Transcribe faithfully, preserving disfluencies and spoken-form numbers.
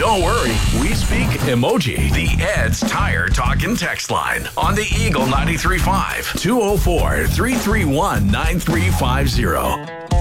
Don't worry, we speak emoji. The Ed's Tire Talk and Text line on the Eagle ninety-three point five, two oh four, three three one, nine three five zero.